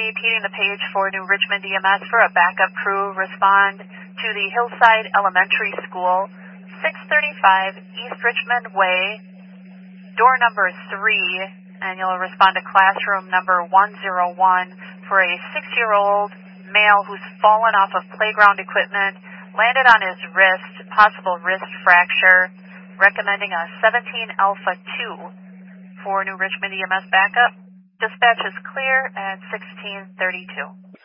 repeating the page for New Richmond EMS for a backup crew. Respond to the Hillside Elementary School, 635 East Richmond Way, door number 3, and you'll respond to classroom number 101 for a 6-year-old male who's fallen off of playground equipment, landed on his wrist, possible wrist fracture, recommending a 17 Alpha 2 for New Richmond EMS backup. Dispatch is clear at 1632.